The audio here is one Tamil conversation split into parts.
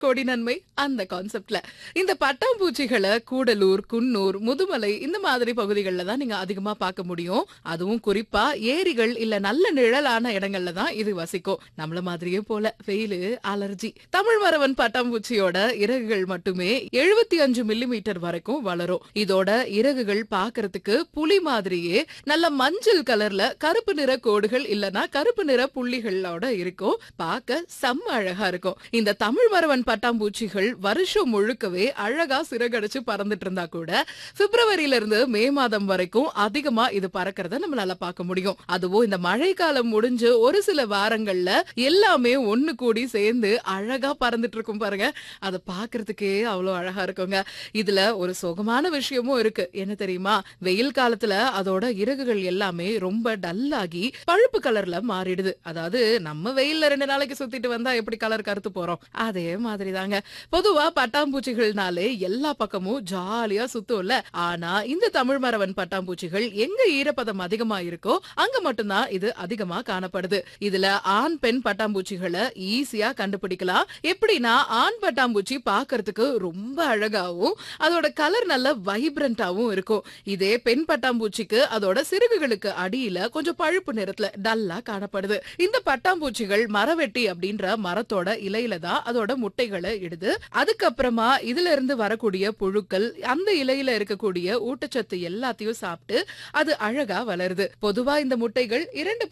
கோடி நன்மை அந்த கான்செப்ட்ல. இந்த பட்டாம்பூச்சிகள கூடலூர், குன்னூர், முதுமலை இந்த மாதிரி பகுதிகள்ல தான் நீங்க அதிகமா பார்க்க முடியும். அதுவும் குறிப்பா ஏரிகள் இல்ல நல்ல நிழலான இடங்கள்ல தான் இது வசிக்கும். நம்மள மாதிரியே போல வெயிலு, அலர்ஜி. தமிழ் மரவன் பட்டாம்பூச்சியோட இறகுகள் மட்டுமே 75 மில்லிமீட்டர் வரைக்கும் வளரும். இதோட இறகுகள் பார்க்கறதுக்கு புலி மாதிரியே நல்ல மஞ்சள் கலர்ல கருப்பு நிற கோடுகள் இல்லனா கருப்பு நிற புள்ளிகளோட இருக்கும். பார்க்க செம்ம அழகா இருக்கும். இந்த தமிழ் மரவன் பட்டாம்பூச்சிகள் வருஷம் முழுக்கவே அழகா சிறகடிச்சு பறந்துட்டு இருந்தா கூட பிப்ரவரியில இருந்து மே மாதம் வரைக்கும் அதிகமா இது பறக்கிறத நம்மளால பார்க்க முடியும். அதுவும் இந்த மழைக்காலம் முடிஞ்சு ஒரு சில வாரங்கள்ல எல்லாமே ஒண்ணு கூடி சேர்ந்து அழகா பறந்துட்டு இருக்கும் பாருங்க. அதை பார்க்கறதுக்கே அவ்வளவு அழகா இருக்குங்க. இதுல ஒரு சோகமான விஷயமும் இருக்கு. என்ன தெரியுமா? வெயில் காலத்துல அதோட இறகுகள் எல்லாமே ரொம்ப டல்லாகி பழுப்பு கலர்ல மாறிடுது. அதாவது நம்ம வெயில்ல 2 நாளைக்கு சுத்திட்டு வந்தா எப்படி கலர் கருத்து போறோம், அதே மாதிரிதாங்க. பொதுவா பட்டாம்பூச்சிகள்னாலே எல்லா பக்கமும் ஜாலியா சுத்தும்ல. ஆனா இந்த தமிழ் மரவன் பட்டாம்பூச்சிகள் எங்க ஈரப்பதம் அதிகமா இருக்கோ அங்க மட்டும்தான் இது அதிகமா காணப்படுது. இதுல ஆண் பெண் பட்டாம்பூச்சிகளை ஈஸியா கண்டுபிடிக்கலாம். எப்படின்னா, ஆண் பட்டாம்பூச்சி பாக்குறதுக்கு ரொம்ப அழகாவும் அதோட கலர் நல்ல வைப்ரண்டாவும் இருக்கும். இதே பெண் பட்டாம்பூச்சிக்கு அதோட சிறகுகளுக்கு அடியில கொஞ்சம் பழுப்பு நிறத்துல டல்லா காணப்படுது. இந்த பட்டாம்பூச்சிகள் மரவெட்டி அப்படின்ற மரத்தோட இலையில தான் அதோட முட்டைகளை இடுது. அதுக்கப்புறமா இதுல இருந்து வரக்கூடிய புழுக்கள் அந்த இலையில இருக்கக்கூடிய ஊட்டச்சத்து எல்லாத்தையும் சாப்பிட்டு அது அழகா வளருது. பொதுவா இந்த முட்டைகள்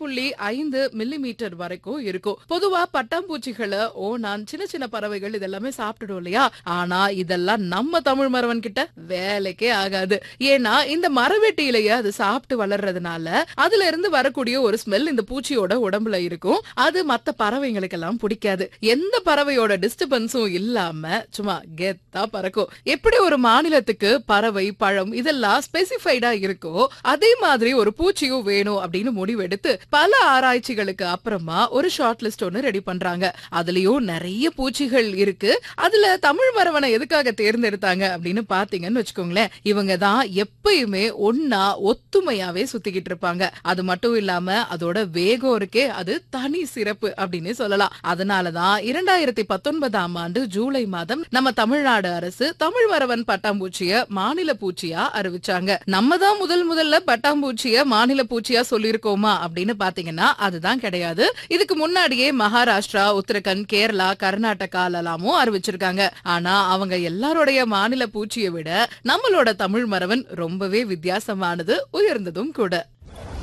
2.5 மில்லிமீட்டர் வரைக்கும் இருக்கும். பொதுவா பட்டாம்பூச்சிகளை ஓணான், சின்ன சின்ன பறவைகள் இதெல்லாமே சாப்பிட்டுடும் இல்லையா? ஆனா இதெல்லாம் நம்ம தமிழ் மரவன் கிட்ட வேலைக்கே ஆகாது. ஏன்னா இந்த மரவெட்டி இலைய அது சாப்பிட்டு வளர்றதுனால அதுல இருந்து வரக்கூடிய ஒரு ஸ்மெல் இந்த பூச்சியோட உடம்புல இருக்கும். அது மத்த பறவைகளுக்கெல்லாம் பிடிக்காது. எந்த பறவையோட டிஸ்டர்பன்ஸும் இல்லாம சும்மா கெத்தா பறக்கும். எப்படி ஒரு மாநிலத்துக்கு பறவை, பழம் இதெல்லாம் ஸ்பெசிஃபைடா இருக்கோ அதே மாதிரி ஒரு பூச்சியும் வேணும் அப்படின்னு முடிவெடுத்து பல ஆராய்ச்சிகளுக்கு அப்புறமா ஒரு ஷார்ட் லிஸ்ட் ஒன்னு ரெடி பண்றாங்க. அதுலயும் நிறைய பூச்சிகள் இருக்கு. அதுல தமிழ் மரவனை எதுக்காக தேர்ந்தெடுத்தாங்க அப்படின்னு பாத்தீங்கன்னு வச்சுக்கோங்களேன், இவங்க தான் எப்பயுமே ஒன்னா ஒத்துமையாவே சுத்திக்கிட்டு இருப்பாங்க. அது மட்டும் இல்லாம அதோட வேகம் இருக்கே, அது தனி சிறப்பு அப்படின்னு சொல்லலாம். அதனாலதான் 2019ஆம் ஆண்டு ஜூலை மாதம் நம்ம தமிழ்நாடு அரசு தமிழ் மரவன் பட்டாம்பூச்சிய மாநில பூச்சியா அறிவிச்சாங்க. நம்ம தான் முதல்ல பட்டாம்பூச்சிய மாநில பூச்சியா சொல்லிருக்கோமா அப்படின்னு பாத்தீங்கன்னா அதுதான் கிடையாது. இதுக்கு முன்னாடியே மகாராஷ்டிரா, உத்தரகண்ட், கேரளா, கர்நாடகாலலாமும் அறிவிச்சிருக்காங்க. ஆனா அவங்க எல்லாரோடைய மாநில பூச்சியை விட நம்மளோட தமிழ் மரவன் ரொம்பவே வித்தியாசமானது, உயர்ந்ததும் கூட.